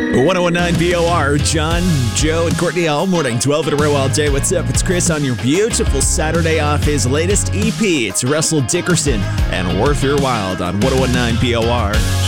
1019 BOR, John, Joe, and Courtney all morning, 12 in a row all day. What's up? It's Chris on your beautiful Saturday off his latest EP. It's Russell Dickerson and Worth Your While on 1019 BOR.